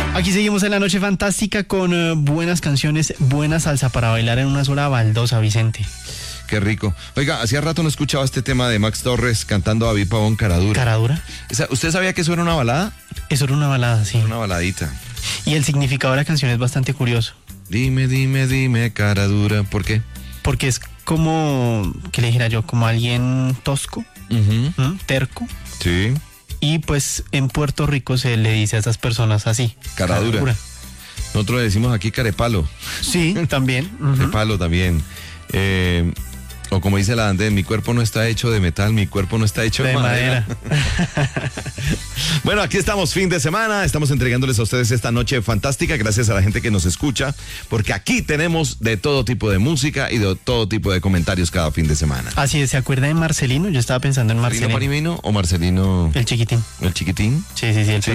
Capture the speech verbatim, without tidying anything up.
Aquí seguimos en la noche fantástica con uh, buenas canciones, buena salsa para bailar en una sola baldosa, Vicente. Qué rico. Oiga, hacía rato no escuchaba este tema de Max Torres cantando a David Pavón, Caradura. ¿Caradura? ¿Usted sabía que eso era una balada? Eso era una balada, sí. Una baladita. Y el significado de la canción es bastante curioso. Dime, dime, dime, Caradura. ¿Por qué? Porque es como, ¿qué le dijera yo? Como alguien tosco, Uh-huh. ¿m? terco. Sí. Y pues en Puerto Rico se le dice a esas personas así. Caradura. Caradura. Nosotros le decimos aquí carepalo. Sí, también. Uh-huh. Carepalo también. Eh, o como dice la Andén, mi cuerpo no está hecho de metal, mi cuerpo no está hecho de, De madera. madera. Bueno, aquí estamos, fin de semana. Estamos entregándoles a ustedes esta noche fantástica. Gracias a la gente que nos escucha, porque aquí tenemos de todo tipo de música y de todo tipo de comentarios cada fin de semana. Así es, ¿se acuerda de Marcelino? Yo estaba pensando en ¿Marcelino Marcelino. Parimino o Marcelino El chiquitín. el chiquitín? Sí, sí, sí, el Sí.